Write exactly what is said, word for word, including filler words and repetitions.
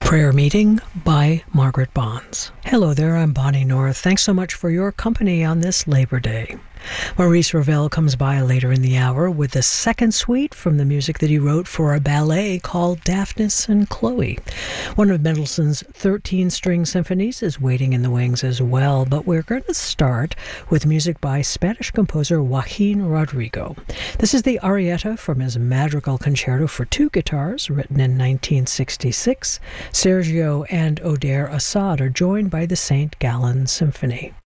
Prayer Meeting by Margaret Bonds. Hello there, I'm Bonnie North. Thanks so much for your company on this Labor Day. Maurice Ravel comes by later in the hour with the second suite from the music that he wrote for a ballet called Daphnis and Chloe. One of Mendelssohn's thirteen-string symphonies is waiting in the wings as well, but we're going to start with music by Spanish composer Joaquin Rodrigo. This is the Arietta from his Madrigal Concerto for two guitars, written in nineteen sixty-six. Sergio and Oder Assad are joined by the Saint Gallen Symphony.